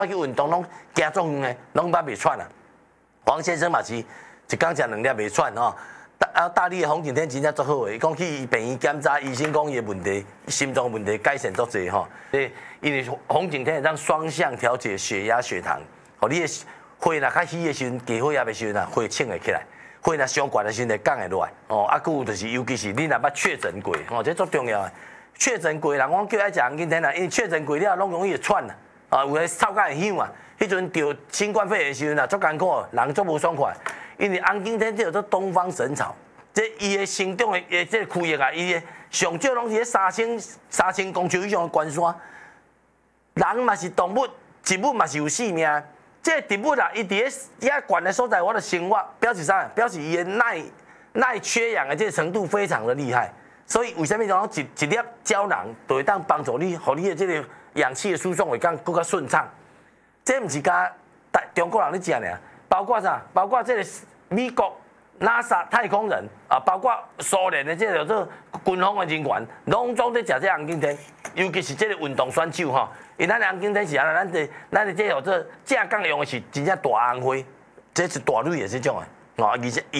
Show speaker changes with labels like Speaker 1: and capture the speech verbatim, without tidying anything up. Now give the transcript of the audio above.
Speaker 1: 去运动拢行足远的，拢捌袂喘啊。黄先生嘛是一工食两粒袂喘吼。啊，大力的洪景天真正足好诶，伊讲去病院检查，医生讲伊诶问题，心脏问题改善足侪吼。诶，因为洪景天会当双向调节血压、血糖，吼你诶血若较稀诶时阵，低血压诶时阵啊，血清会起来；血若上悬诶时阵，会降会落来。哦，啊，佮有就是，尤其是你若捌确诊过，吼，这足重要诶。确诊过人，我叫爱食洪景天啊，因为确诊过了，拢容易会喘啊，啊，有诶臭甲会响啊。迄阵得新冠肺炎诶时阵啊，足艰苦，人足无爽快。因为洪景天这叫做东方神草，这伊的生长的诶，这区域啊，伊的上少拢是咧三千三千公尺以上的关山。人嘛是动物，植物嘛是有生命。这个植物啊，伊伫咧遐悬的所在，我的生活表示啥？表示伊的耐耐缺氧的这个程度非常的厉害。所以为什么讲一一粒胶囊就会当帮助你，互你的这个氧气的输送会更更加顺畅？这毋是甲大中国人咧食尔，包括啥？包括这个。美国 NASA 太空人啊，包括苏联的这个做军方的人员，拢总在食这洪景天，尤其是这个运动选手吼，因咱洪景天是啊，咱这咱的这叫做正杠用的是真正大红花，这是大蕊的这种的，哦，而且。